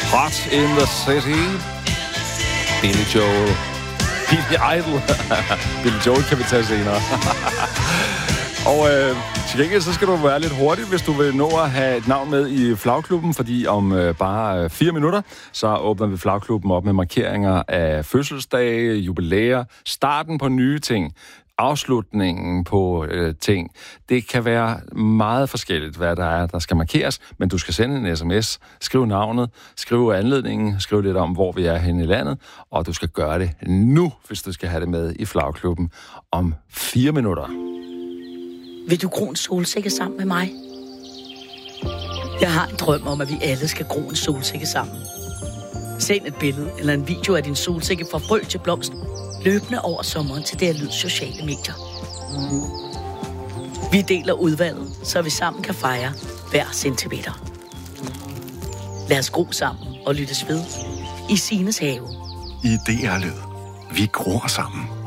Hot in the City. Billy Joel. Billy Idol. Billy Joel kan vi tage senere. Og til gengæld så skal du være lidt hurtig, hvis du vil nå at have et navn med i Flagklubben, fordi om bare 4 minutter, så åbner vi Flagklubben op med markeringer af fødselsdage, jubilæer, starten på nye ting, afslutningen på ting. Det kan være meget forskelligt, hvad der skal markeres, men du skal sende en sms, skriv navnet, skriv anledningen, skriv lidt om, hvor vi er henne i landet, og du skal gøre det nu, hvis du skal have det med i Flagklubben om 4 minutter. Vil du gro en solsikke sammen med mig? Jeg har en drøm om, at vi alle skal gro en solsikke sammen. Send et billede eller en video af din solsikke fra frø til blomst, løbende over sommeren til det her lyd sociale medier. Vi deler udvalget, så vi sammen kan fejre hver centimeter. Lad os gro sammen og lyttes ved i Sines have. I DR Lyd. Vi gror sammen.